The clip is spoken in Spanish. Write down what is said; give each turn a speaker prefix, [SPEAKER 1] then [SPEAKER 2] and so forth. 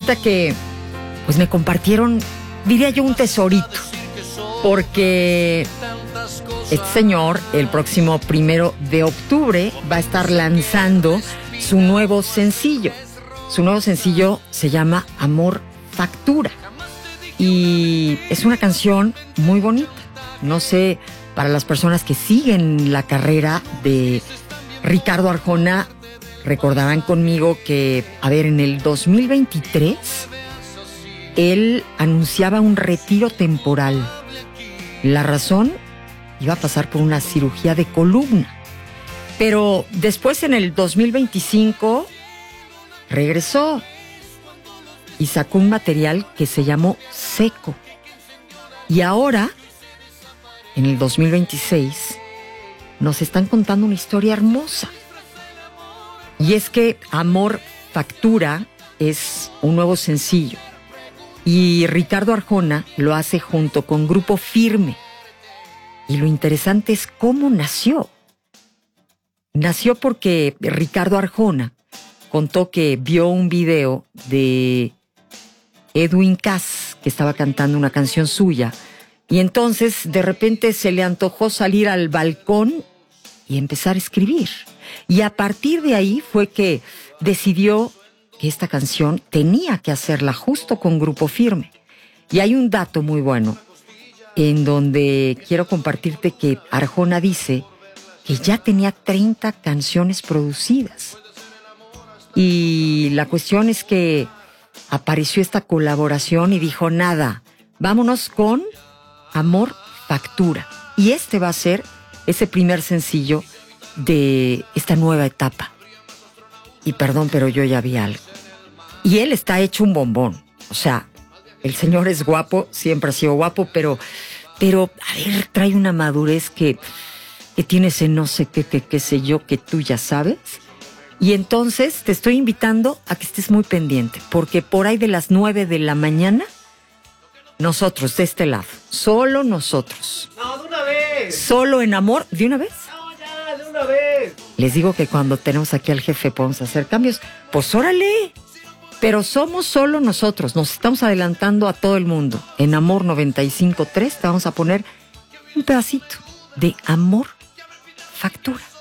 [SPEAKER 1] resulta que pues me compartieron, diría yo, un tesorito, porque este señor el próximo 1 de octubre va a estar lanzando su nuevo sencillo. Su nuevo sencillo se llama Amor Factura y es una canción muy bonita. No sé, para las personas que siguen la carrera de Ricardo Arjona, recordarán conmigo que, a ver, en el 2023 él anunciaba un retiro temporal. La razón, iba a pasar por una cirugía de columna. Pero después, en el 2025, regresó y sacó un material que se llamó Seco. Y ahora, en el 2026, nos están contando una historia hermosa. Y es que Amor Factura es un nuevo sencillo. Y Ricardo Arjona lo hace junto con Grupo Firme. Y lo interesante es cómo nació. Nació porque Ricardo Arjona contó que vio un video de Edwin Cass, que estaba cantando una canción suya, y entonces de repente se le antojó salir al balcón y empezar a escribir. Y a partir de ahí fue que decidió que esta canción tenía que hacerla justo con Grupo Firme. Y hay un dato muy bueno en donde quiero compartirte que Arjona dice que ya tenía 30 canciones producidas. Y la cuestión es que apareció esta colaboración y dijo, nada, vámonos con Amor Factura. Y este va a ser ese primer sencillo de esta nueva etapa. Y perdón, pero yo ya vi algo. Y él está hecho un bombón. O sea, el señor es guapo, siempre ha sido guapo, pero a ver, trae una madurez que tiene ese no sé qué sé yo, que tú ya sabes. Y entonces te estoy invitando a que estés muy pendiente, porque por ahí de las 9 de la mañana, nosotros de este lado, solo nosotros.
[SPEAKER 2] No, de una vez.
[SPEAKER 1] Solo en Amor, ¿de una vez?
[SPEAKER 2] No, ya, de una vez.
[SPEAKER 1] Les digo que cuando tenemos aquí al jefe podemos hacer cambios. Pues órale. Pero somos solo nosotros, nos estamos adelantando a todo el mundo. En Amor 95.3 te vamos a poner un pedacito de Amor Factura.